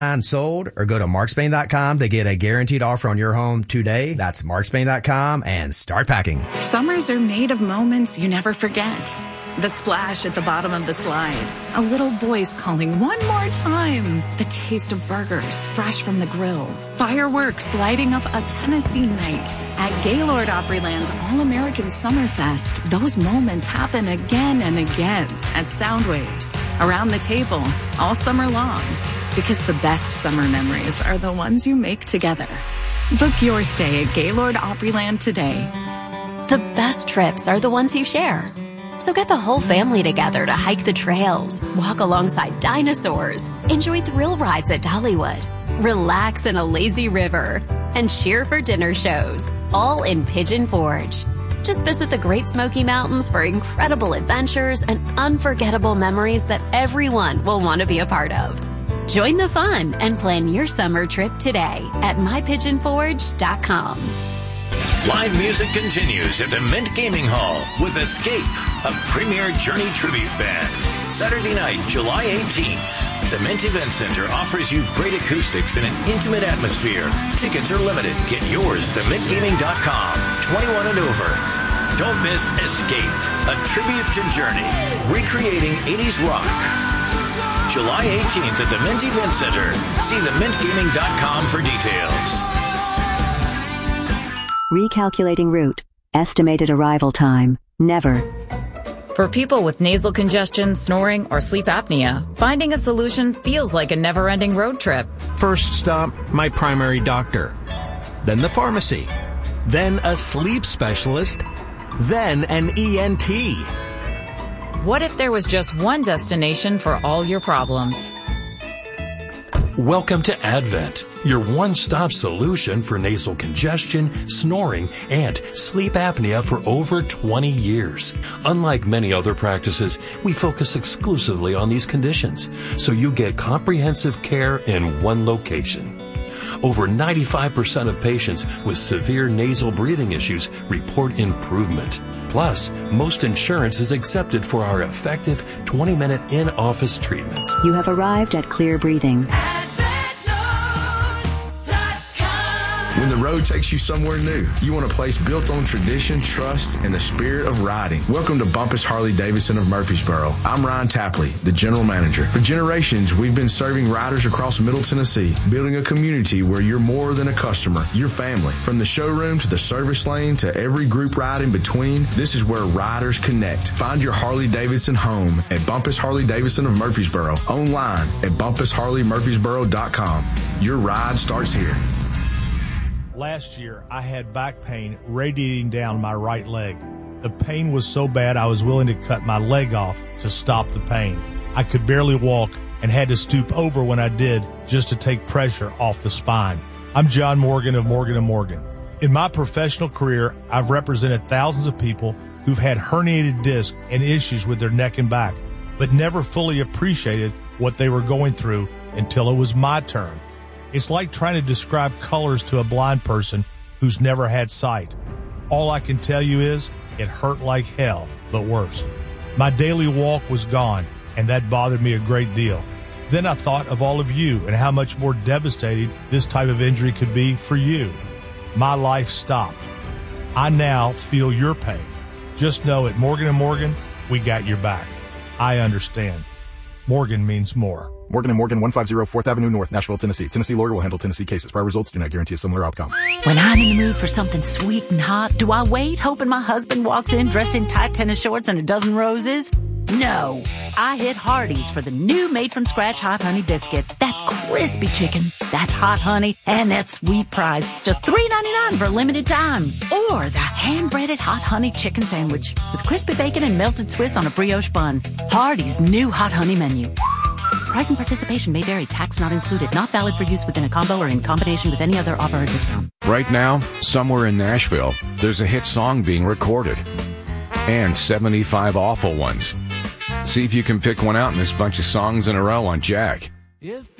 sold, or go to markspain.com to get a guaranteed offer on your home today. That's markspain.com and start packing. Summers are made of moments you never forget. The splash at the bottom of the slide, a little voice calling one more time, the taste of burgers fresh from the grill, fireworks lighting up a Tennessee night. At Gaylord Opryland's All-American Summerfest, those moments happen again and again at Soundwaves, around the table, all summer long. Because the best summer memories are the ones you make together. Book your stay at Gaylord Opryland today. The best trips are the ones you share. So get the whole family together to hike the trails, walk alongside dinosaurs, enjoy thrill rides at Dollywood, relax in a lazy river, and cheer for dinner shows, all in Pigeon Forge. Just visit the Great Smoky Mountains for incredible adventures and unforgettable memories that everyone will want to be a part of. Join the fun and plan your summer trip today at mypigeonforge.com. Live music continues at the Mint Gaming Hall with Escape, a premier Journey tribute band. Saturday night, July 18th. The Mint Event Center offers you great acoustics and an intimate atmosphere. Tickets are limited. Get yours at themintgaming.com. 21 and over. Don't miss Escape, a tribute to Journey, recreating 80s rock. July 18th at the Mint Event Center. See themintgaming.com for details. Recalculating route. Estimated arrival time. Never. For people with nasal congestion, snoring, or sleep apnea, finding a solution feels like a never-ending road trip. First stop, my primary doctor. Then the pharmacy. Then a sleep specialist. Then an ENT. What if there was just one destination for all your problems? Welcome to Advent, your one-stop solution for nasal congestion, snoring, and sleep apnea for over 20 years. Unlike many other practices, we focus exclusively on these conditions, so you get comprehensive care in one location. Over 95% of patients with severe nasal breathing issues report improvement. Plus, most insurance is accepted for our effective 20-minute in-office treatments. You have arrived at Clear Breathing. When the road takes you somewhere new, you want a place built on tradition, trust, and the spirit of riding. Welcome to Bumpus Harley-Davidson of Murfreesboro. I'm Ryan Tapley, the general manager. For generations, we've been serving riders across Middle Tennessee, building a community where you're more than a customer, you're family. From the showroom to the service lane to every group ride in between, this is where riders connect. Find your Harley-Davidson home at Bumpus Harley-Davidson of Murfreesboro. Online at BumpusHarleyMurfreesboro.com. Your ride starts here. Last year, I had back pain radiating down my right leg. The pain was so bad I was willing to cut my leg off to stop the pain. I could barely walk and had to stoop over when I did just to take pressure off the spine. I'm John Morgan of Morgan & Morgan. In my professional career, I've represented thousands of people who've had herniated discs and issues with their neck and back, but never fully appreciated what they were going through until it was my turn. It's like trying to describe colors to a blind person who's never had sight. All I can tell you is it hurt like hell, but worse. My daily walk was gone, and that bothered me a great deal. Then I thought of all of you and how much more devastating this type of injury could be for you. My life stopped. I now feel your pain. Just know at Morgan & Morgan, we got your back. I understand. Morgan means more. Morgan & Morgan, 150 4th Avenue North, Nashville, Tennessee. Tennessee lawyer will handle Tennessee cases. Prior results do not guarantee a similar outcome. When I'm in the mood for something sweet and hot, do I wait hoping my husband walks in dressed in tight tennis shorts and a dozen roses? No. I hit Hardee's for the new made-from-scratch Hot Honey Biscuit. That crispy chicken, that hot honey, and that sweet prize. Just $3.99 for a limited time. Or the hand-breaded Hot Honey Chicken Sandwich with crispy bacon and melted Swiss on a brioche bun. Hardee's new Hot Honey menu. Price and participation may vary. Tax not included. Not valid for use within a combo or in combination with any other offer or discount. Right now, somewhere in Nashville, there's a hit song being recorded. And 75 awful ones. See if you can pick one out in this bunch of songs in a row on Jack.